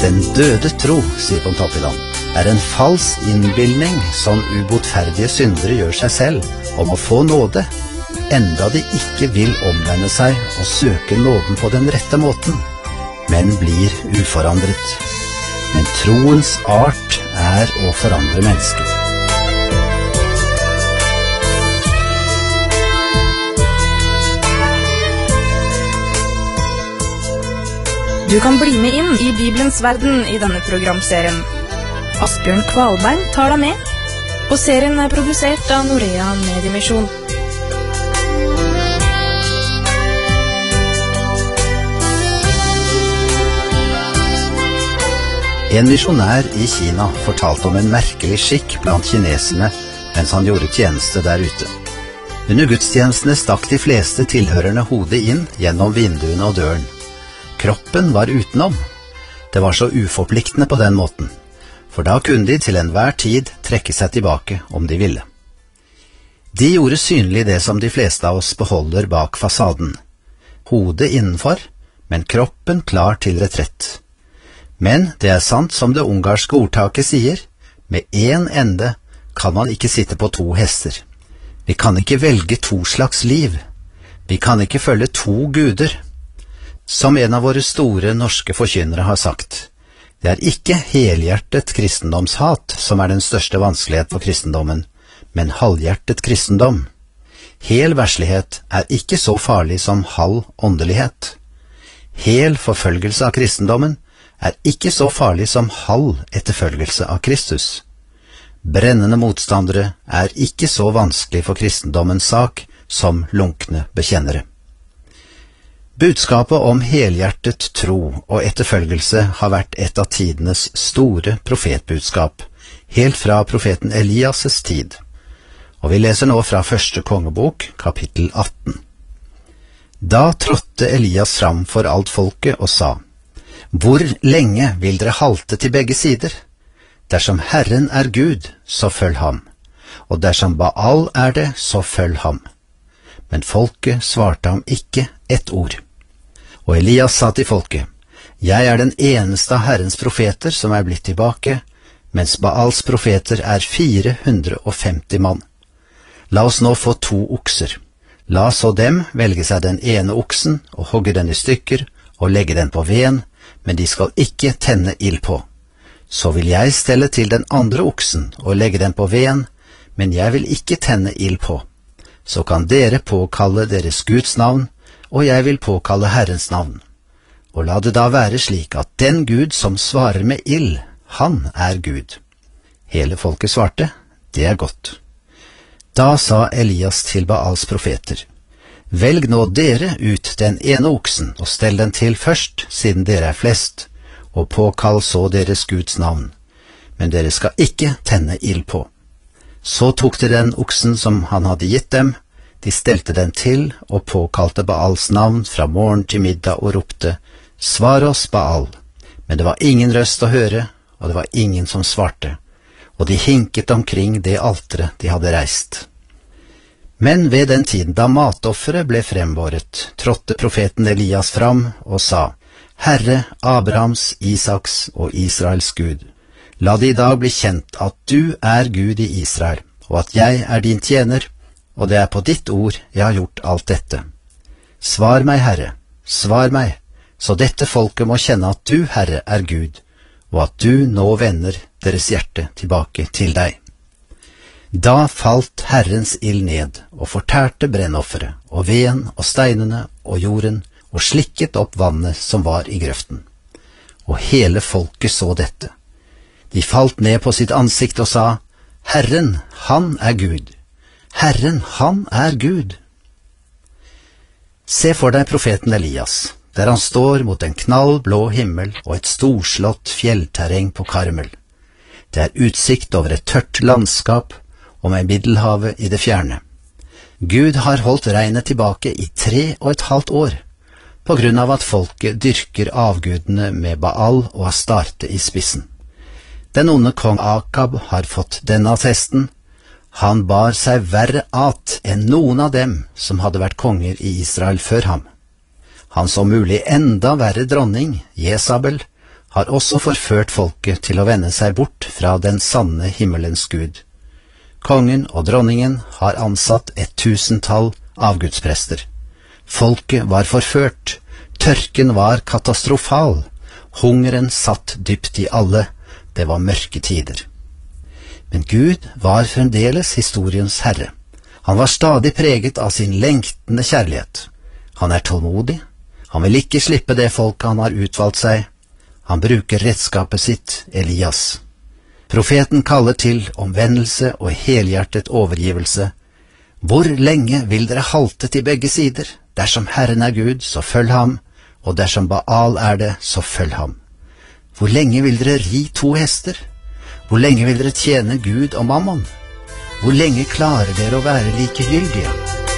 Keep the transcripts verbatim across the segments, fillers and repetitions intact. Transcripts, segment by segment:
Den døde tro, sier Pontoppidan, er en falsk innbildning som ubotferdige syndere gjør seg selv om å få nåde, enda de ikke vil omvende seg og søke nåden på den rette måten, men blir uforandret. Men troens art er å forandre mennesker. Du kan bli med inn i Bibelens verden i denne programserien. Asbjørn Kvalbein tar deg med, og serien er produsert av Norea Mediemisjon. En misjonær i Kina fortalte om en merkelig skikk blant kineserne mens han gjorde tjeneste der ute. Under gudstjenestene stakk de fleste tilhørerne hodet inn gjennom vinduene og døren. Kroppen var utenom. Det var så uforpliktende på den måten, for da kunne de til enhver tid trekke seg tilbake om de ville. De gjorde synlig det som de fleste av oss beholder bak fasaden. Hodet innenfor, men kroppen klar til retrett. Men det er sant som det ungarske ordtaket sier, med én ende kan man ikke sitte på to hester. Vi kan ikke velge to slags liv. Vi kan ikke følge to guder. Som en av våre store norske forkynnere har sagt, det er ikke helhjertet kristendomshat som er den største vanskelighet for kristendommen, men halvhjertet kristendom. Hel verslighet er ikke så farlig som halv åndelighet. Hel forfølgelse av kristendommen er ikke så farlig som halv etterfølgelse av Kristus. Brennende motstandere er ikke så vanskelig for kristendommens sak som lunkne bekjennere. Budskapet om helhjertet tro og etterfølgelse har vært et av tidenes store profetbudskap, helt fra profeten Elias' tid. Og vi leser nå fra første kongebok, kapittel atten. Da trådte Elias fram for alt folket og sa, «Hvor lenge vil dere halte til begge sider? Dersom Herren er Gud, så følg ham, og dersom Baal er det, så følg ham.» Men folket svarte ham ikke ett ord. Og Elias sa til folket, «Jeg er den eneste av Herrens profeter som er blitt tilbake, mens Baals profeter er fire hundre og femti mann. La oss nå få to okser. La så dem velge seg den ene oksen og hogge den i stykker og legge den på veden, men de skal ikke tenne ild på. Så vil jeg stelle til den andre oksen og legge den på veden, men jeg vil ikke tenne ild på. Så kan dere påkalle deres Guds navn, og jeg vil påkalle Herrens navn. Og la det da være slik at den Gud som svarer med ild, han er Gud. Hele folket svarte, det er godt. Da sa Elias til Baals profeter, velg nå dere ut den ene oksen og stell den til først, siden dere er flest, og påkall så deres Guds navn. Men dere skal ikke tenne ild på. Så tok de den oksen som han hadde gitt dem, de stelte den til og påkalte Baals navn fra morgen til middag og ropte, «Svar oss, Baal!» Men det var ingen røst å høre, og det var ingen som svarte, og de hinket omkring det alteret de hadde reist. Men ved den tiden da matofferet ble frembåret, trådte profeten Elias fram og sa, «Herre, Abrahams, Isaks og Israels Gud, la det i dag bli kjent at du er Gud i Israel, og at jeg er din tjener, og det er på ditt ord jeg har gjort alt dette. Svar meg, Herre, svar meg, så dette folket må kjenne at du, Herre, er Gud, og at du nå vender deres hjerte tilbake til deg.» Da falt Herrens ild ned, og fortærte brennofferet, og veden og steinene og jorden, og slikket opp vannet som var i grøften. Og hele folket så dette. De falt ned på sitt ansikt og sa, «Herren, han er Gud. Herren, han er Gud.» Se for deg profeten Elias, der han står mot en knallblå himmel og et storslått fjellterreng på Karmel. Det er utsikt over et tørt landskap, og med Middelhavet i det fjerne. Gud har holdt regnet tilbake i tre og et halvt år, på grunn av at folket dyrker avgudene med Baal og Astarte i spissen. Den onde kong Akab har fått denne attesten. Han bar seg verre at enn noen av dem som hadde vært konger i Israel før ham. Han så mulig enda verre dronning, Jesabel, har også forført folket til å vende seg bort fra den sanne himmelens Gud. Kongen og dronningen har ansatt et tusentall avgudsprester. Folket var forført, tørken var katastrofal, hungeren satt dypt i alle, det var mørke tider. Men Gud var fremdeles historiens herre. Han var stadig preget av sin lengtende kjærlighet. Han er tålmodig, han vil ikke slippe det folket han har utvalgt seg. Han bruker redskapet sitt, Elias. Profeten kaller til omvendelse og helhjertet overgivelse. Hvor lenge vil dere halte til begge sider? Dersom Herren er Gud, så følg ham, og dersom Baal er det, så følg ham. Hvor lenge vil dere ri to hester? Hvor lenge vil dere tjene Gud og mammon? Hvor lenge klarer dere å være likegyldige?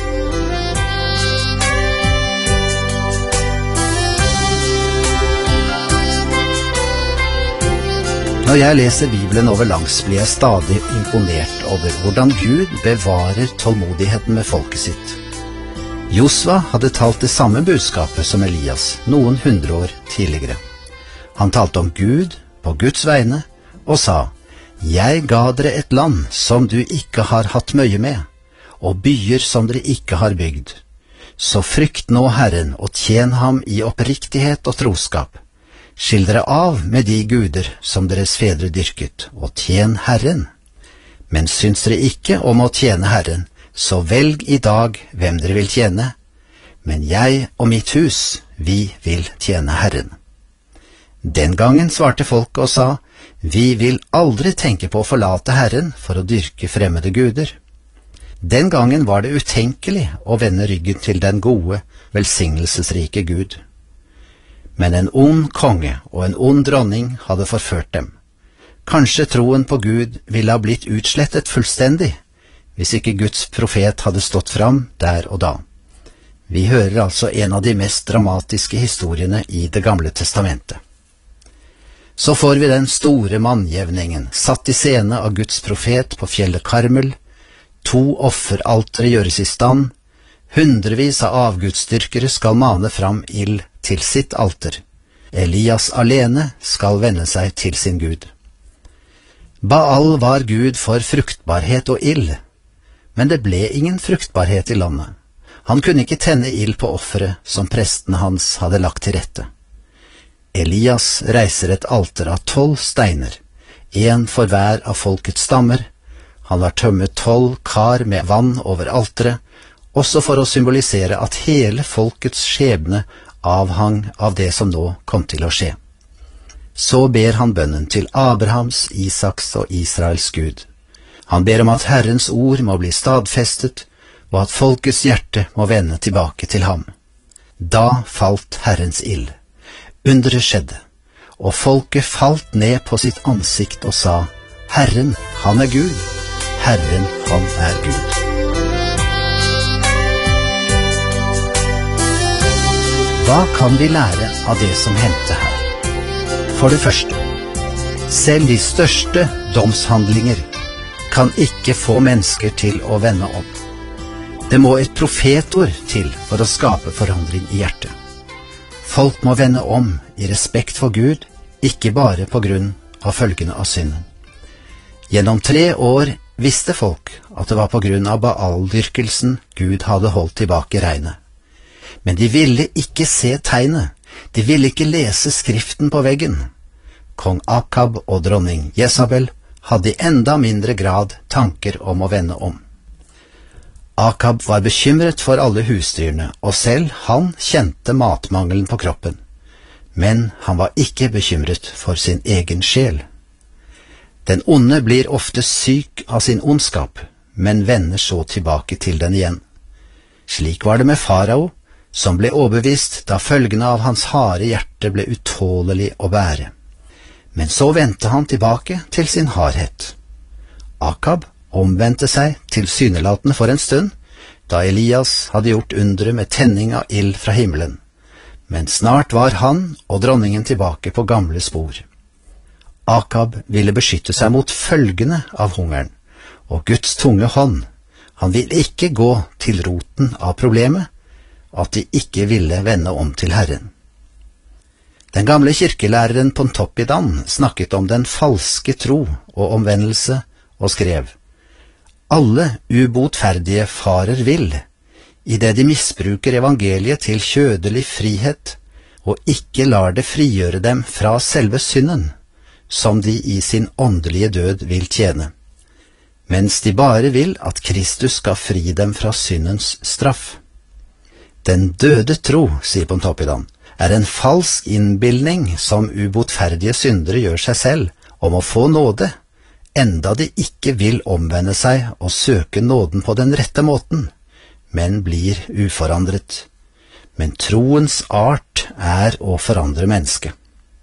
Når jeg leser Bibelen over langs, blir jeg stadig imponert over hvordan Gud bevarer tålmodigheten med folket sitt. Josva hadde talt det samme budskapet som Elias noen hundre år tidligere. Han talte om Gud på Guds vegne og sa: «Jeg ga dere et land som du ikke har hatt møye med, og byer som dere ikke har bygd. Så frykt nå Herren og tjen ham i oppriktighet og troskap. Skill dere av med de guder som deres fedre dyrket, og tjen Herren. Men syns dere ikke om å tjene Herren, så velg i dag hvem dere vil tjene. Men jeg og mitt hus, vi vil tjene Herren.» Den gangen svarte folket og sa: «Vi vil aldri tenke på å forlate Herren for å dyrke fremmede guder.» Den gangen var det utenkelig å vende ryggen til den gode, velsignelsesrike Gud. Men en ond konge og en ond dronning hadde forført dem. Kanskje troen på Gud ville ha blitt utslettet fullstendig, hvis ikke Guds profet hadde stått fram der og da. Vi hører altså en av de mest dramatiske historiene i Det gamle testamentet. Så får vi den store mannjevningen, satt i scene av Guds profet på fjellet Karmel. To offeraltere gjøres i stand. Hundrevis av avgudsdyrkere skal mane fram ild til sitt alter. Elias alene skal vende seg til sin Gud. Baal var Gud for fruktbarhet og ild, men det ble ingen fruktbarhet i landet. Han kunne ikke tenne ild på offeret som prestene hans hadde lagt til rette. Elias reiser et alter av tolv steiner, en for hver av folkets stammer. Han har tømmet tolv kar med vann over alteret, også for å symbolisere at hele folkets skjebne avhang av det som nå kom til å skje. Så ber han bønnen til Abrahams, Isaks og Israels Gud. Han ber om at Herrens ord må bli stadfestet, og at folkets hjerte må vende tilbake til ham. Da falt Herrens ild. Underet skjedde, og folket falt ned på sitt ansikt og sa: Herren, han er Gud. Herren, han er Gud. Hva kan vi lære av det som hendte her? For det første, selv de største domshandlinger kan ikke få mennesker til å vende om. Det må et profetord til for å skape forandring i hjertet. Folk må vende om i respekt for Gud, ikke bare på grunn av følgene av synden. Gjennom tre år visste folk at det var på grunn av Baal-dyrkelsen Gud hadde holdt tilbake regnet. Men de ville ikke se tegnet, de ville ikke lese skriften på veggen. Kong Akab og dronning Jezabel hadde i enda mindre grad tanker om å vende om. Akab var bekymret for alle husdyrene, og selv han kjente matmangelen på kroppen. Men han var ikke bekymret for sin egen sjel. Den onde blir ofte syk av sin ondskap, men vender så tilbake til den igjen. Slik var det med farao, som ble overbevist da følgene av hans harde hjerte ble utålelig å bære. Men så vendte han tilbake til sin hardhet. Akab omvendte seg tilsynelatende for en stund, da Elias hadde gjort undre med tenning av ild fra himmelen. Men snart var han og dronningen tilbake på gamle spor. Akab ville beskytte seg mot følgene av hungeren, og Guds tunge hånd. Han ville ikke gå til roten av problemet, at de ikke ville vende om til Herren. Den gamle kirkelæreren Pontoppidan snakket om den falske tro og omvendelse og skrev: Alle ubotferdige farer vill, i det de misbruker evangeliet til kjødelig frihet, og ikke lar det frigjøre dem fra selve synden, som de i sin åndelige død vil tjene, mens de bare vil at Kristus skal fri dem fra syndens straff. Den døde tro, sier Pontoppidan, er en falsk innbildning som ubotferdige syndere gjør seg selv om å få nåde, enda de ikke vil omvende seg og søke nåden på den rette måten, men blir uforandret. Men troens art er å forandre mennesket.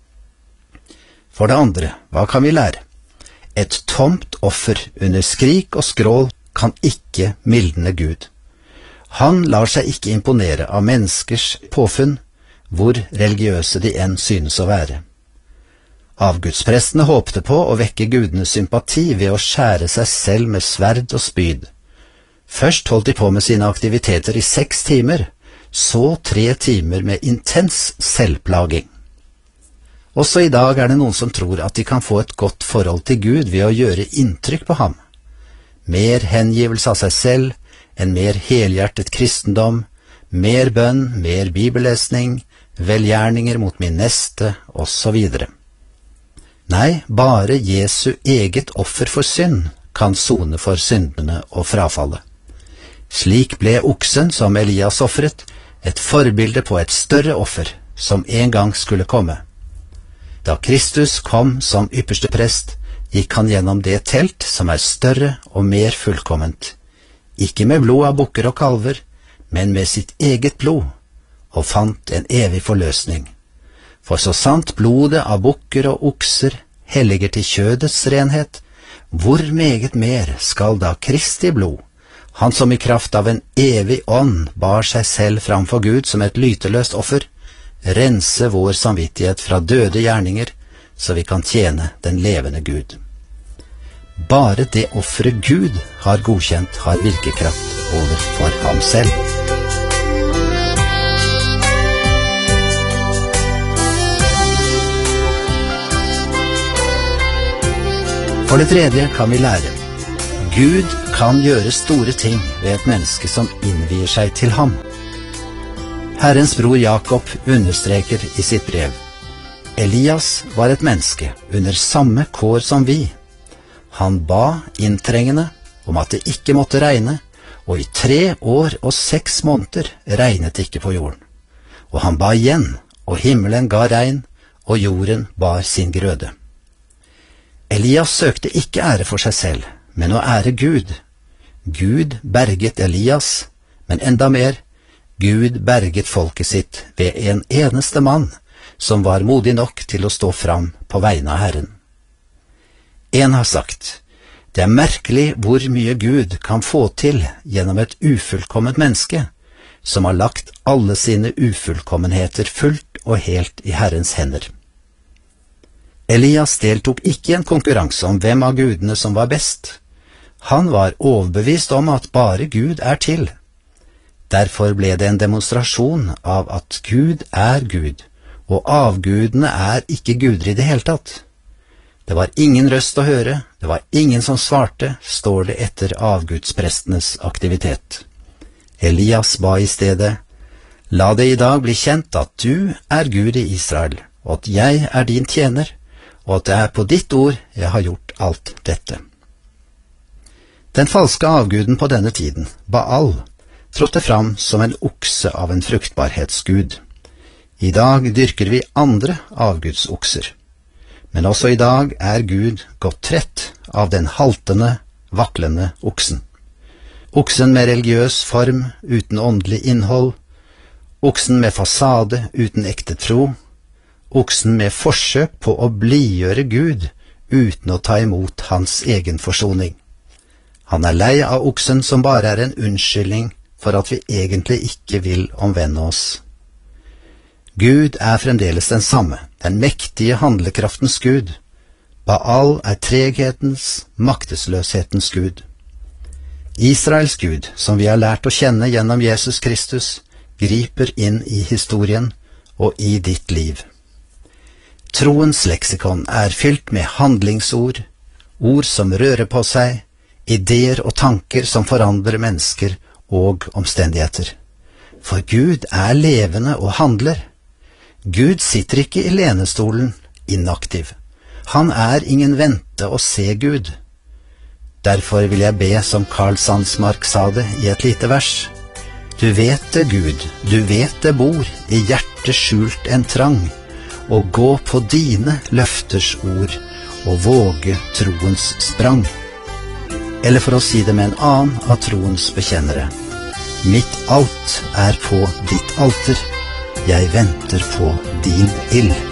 For det andre, hva kan vi lære? Et tomt offer under skrik og skrål kan ikke mildne Gud. Han lar seg ikke imponere av menneskers påfunn, hvor religiøse de enn synes å være. Avgudsprestene håpte på å vekke gudenes sympati ved å skjære seg selv med sverd og spyd. Først holdt de på med sine aktiviteter i seks timer, så tre timer med intens selvplaging. Også i dag er det noen som tror at de kan få et godt forhold til Gud ved å gjøre inntrykk på ham. Mer hengivelse av seg selv, en mer helhjertet kristendom, mer bønn, mer bibellesning, velgjerninger mot min neste, og så videre. Nei, bare Jesu eget offer for synd kan sone for syndene og frafallet. Slik ble oksen som Elias offret, et forbilde på et større offer som en gang skulle komme. Da Kristus kom som ypperste prest, gikk han gjennom det telt som er større og mer fullkomment, ikke med blod av bukker og kalver, men med sitt eget blod, og fant en evig forløsning. For så sant blodet av bukker og okser helliger til kjødets renhet, hvor meget mer skal da Kristi blod, han som i kraft av en evig ånd bar seg selv framfor Gud som et lyteløst offer, rense vår samvittighet fra døde gjerninger, så vi kan tjene den levende Gud. Bare det offeret Gud har godkjent har virkekraft overfor ham selv. For det tredje kan vi lære: Gud kan gjøre store ting ved et menneske som innvier seg til ham. Herrens bror Jakob understreker i sitt brev: Elias var et menneske under samme kår som vi. Han ba inntrengende om at det ikke måtte regne, og i tre år og seks måneder regnet det ikke på jorden. Og han ba igjen, og himmelen ga regn, og jorden bar sin grøde. Elias søkte ikke ære for seg selv, men å ære Gud. Gud berget Elias, men enda mer, Gud berget folket sitt ved en eneste mann, som var modig nok til å stå fram på vegne av Herren. En har sagt: det er merkelig hvor mye Gud kan få til gjennom et ufullkomment menneske, som har lagt alle sine ufullkommenheter fullt og helt i Herrens hender. Elias deltok ikke i en konkurranse om hvem av gudene som var best. Han var overbevist om at bare Gud er til. Derfor ble det en demonstrasjon av at Gud er Gud, og avgudene er ikke guder i det hele tatt. Det var ingen røst å høre, det var ingen som svarte, står det etter avgudsprestenes aktivitet. Elias ba i stedet: la det i dag bli kjent at du er Gud i Israel, og at jeg er din tjener, og at det er på ditt ord jeg har gjort alt dette. Den falske avguden på denne tiden, Baal, trådte fram som en okse av en fruktbarhetsgud. I dag dyrker vi andre avgudsokser. Men også i dag er Gud godt trett av den haltende, vaklende oksen. Oksen med religiøs form uten åndelig innhold, oksen med fasade uten ekte tro, oksen med forsøk på å blidgjøre Gud uten å ta imot hans egen forsoning. Han er lei av oksen som bare er en unnskyldning for at vi egentlig ikke vil omvende oss. Gud er fremdeles den samme, den mektige handlekraftens Gud. Baal er treghetens, maktesløshetens Gud. Israels Gud, som vi har lært å kjenne gjennom Jesus Kristus, griper inn i historien og i ditt liv. Troens leksikon er fylt med handlingsord, ord som rører på seg, ideer og tanker som forandrer mennesker og omstendigheter. For Gud er levende og handler. Gud sitter ikke i lenestolen, inaktiv. Han er ingen vente og se Gud. Derfor vil jeg be som Karl Sandsmark sa det i et lite vers. Du vet det, Gud, du vet det bor i hjertet skjult en trang, og gå på dine løfters ord og våge troens sprang. Eller for å si det med en annen av troens bekjennere. Mitt alt er på ditt alter, jeg venter på din ild.